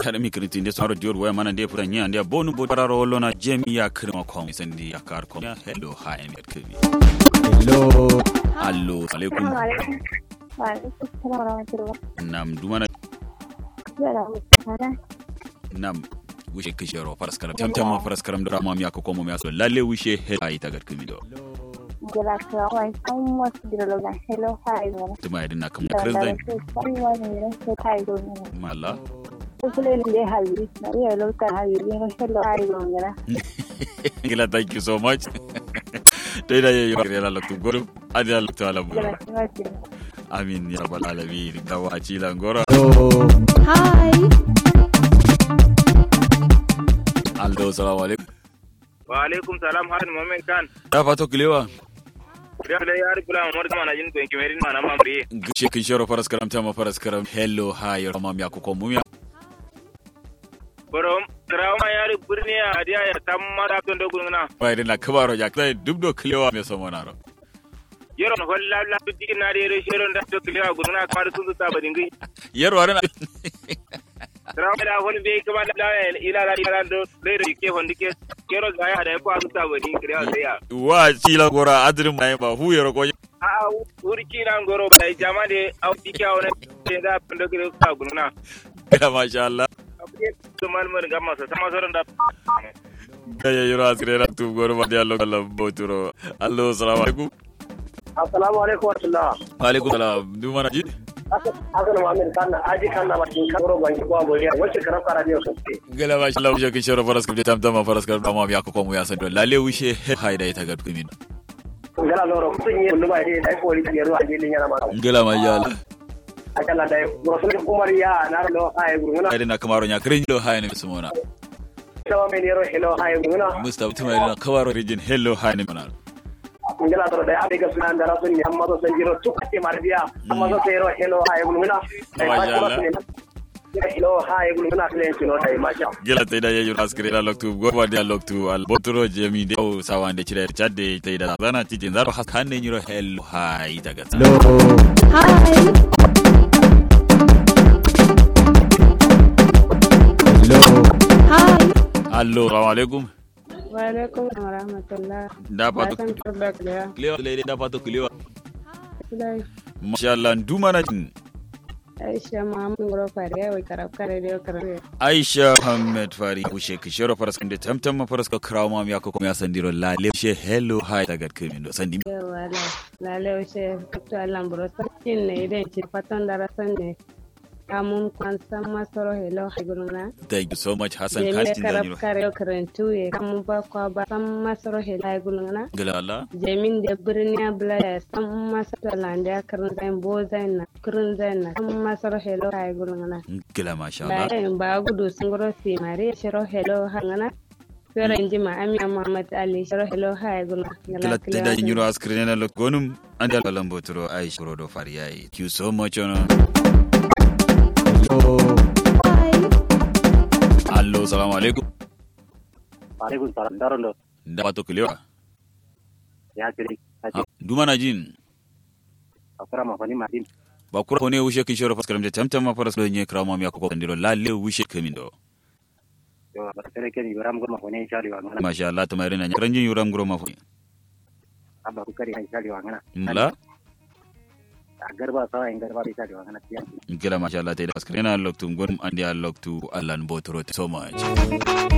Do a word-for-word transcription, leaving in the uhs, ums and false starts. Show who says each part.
Speaker 1: academic kritin de soro dior way mana de puran nya de bonu bo pararo lona jemi ya krima kom sendi ya kar kom hello hi and kemi hello allo alaikum
Speaker 2: wa alaikum assalam wa rahmatullah
Speaker 1: nam dumana
Speaker 2: ya
Speaker 1: nam wishe kishero paraskaram tamtama paraskaram do ramam ya ko komo mi aso lalle wishe hello hi tagar kemi do
Speaker 2: gela ka wai kan wasu diralo na hello hi
Speaker 1: tuma idina kam president mala
Speaker 2: kule le hayi na ya lo ka hayi ne hello hi ngara
Speaker 1: gela thank you so much dai ya yo gela lo tu goro adi lo to ala bo amin ya rabbal alamin dawaci la ngoro
Speaker 2: hi
Speaker 1: aldo assalamu alaikum
Speaker 3: wa alaikum salam har momen kan
Speaker 1: da fato kilewa
Speaker 3: da da yar kula mu da mana jin ko en kimerin mana mamri
Speaker 1: gishe kin shoro faras karam ta ma faras karam hello hi ramam ya ko komo ya
Speaker 3: borom trauma yar burniya adiya ya tamma da ton dogun na
Speaker 1: bai dina kabaro ya kai dubdo kilewa me so monaro
Speaker 3: yero no holla la tuddi na de re shero da to kilewa gurna kamar sun ta badingi
Speaker 1: yero arena
Speaker 3: trauma da hon be kuma da ila la ila do le re ke hon dike kero ga ya da ko asu ta badin kilewa sai ya
Speaker 1: wa chila gora adrin mai ba hu yero ko
Speaker 3: a uri kila ngoro bai jamade au dike wona da to kilewa ta gurna
Speaker 1: ya masha Allah
Speaker 3: to malmar gamma sa sama soron da
Speaker 1: kaya yero asirera tu goro ma dia lo kala boturo allo assalamu alaikum
Speaker 4: assalamu alaikum warahmatullah
Speaker 1: wa alaikum salam du mana ji
Speaker 4: akan mu'min kan aji kan na batin karo banki ko aboriya wace karaf kara ne sosai
Speaker 1: gela masha Allah je kishoro faras kam tam tam faras kam ma ya ko komo ya san do lalle wishe haida ita ga kumin
Speaker 4: gela loro kun yi ndu bai dai ko ri yaro a jilin yana ma
Speaker 1: gela masha Allah
Speaker 4: akala dai rasul umar ya na lo ay guruna
Speaker 1: ai na kamaro nya krin lo hay ne sumona
Speaker 4: tawa men yaro hello ay guruna
Speaker 1: mustafa tuma na kamaro region hello hay ne mana
Speaker 4: ngela to dai abi ga sunan da rasul ni amma so sanjiro tukati marbiya amma so yaro hello ay guruna
Speaker 1: masha Allah
Speaker 4: hello hi guruna klen sino dai masha
Speaker 1: gela tay da yayu askire la loktu go wa dia loktu al botoro jemi de o sawande chire chadde tay da zana titin zaro hakanne nyiro hello hi daga hello
Speaker 2: hi
Speaker 1: hello
Speaker 2: hi
Speaker 1: allo assalamu alaikum
Speaker 2: wa alaikum warahmatullah
Speaker 1: da pato leo leo da pato kilewa masha Allah nduma na
Speaker 2: Aisha Muhammad ngoro fare wai karab kare dio kare
Speaker 1: Aisha Muhammad fari kushe kishoro faras kinde tamtam faras ko krauma mi yakko mi asandiro la le she hello hi daga kemindo sandi
Speaker 2: wala la le she to alambro sakin ne idan ci fatan da rasan ne amun kwan sama soro hello hi guruna
Speaker 1: thank you so much Hassan
Speaker 2: Kastin
Speaker 1: Kastin
Speaker 2: karab
Speaker 1: daniro
Speaker 2: kare karantu ye kamun ba kwa ba sama soro hello hi guruna
Speaker 1: gala Allah
Speaker 2: Jamin da birni bla sama soro lande karin zain bo zain na kurin zain na sama soro hello hi guruna
Speaker 1: gala masha Allah
Speaker 2: bayan ba gudu sun goro si mare shiro hello hangana fere inji ma Amina Muhammad Ali shiro hello hi guruna
Speaker 1: gala teda nyiro askrin na lo gonum andal balambotro Aisha rodo fariyai thank you so much ono hello allo assalamu alaikum
Speaker 4: alaikum salam darondo
Speaker 1: da pato kilewa
Speaker 4: ya kiri
Speaker 1: duma na jin
Speaker 4: akara ma fani madin
Speaker 1: ba kura ko ne wushe kin shoro faskaram de tamtam ma faras do nye krama mi yakko ndiro lalle wushe kemindo
Speaker 4: yo ba tere ken yoram go ma fani chali wa ngana
Speaker 1: masha Allah tamare na ranjin yuram gro ma fu
Speaker 4: abba ku kari chali wa ngana
Speaker 1: mala
Speaker 4: garba sawa en garba chali wa ngana tiyan
Speaker 1: gila masha Allah tay faskaram na loktu ngon andi a loktu Allah botoro so much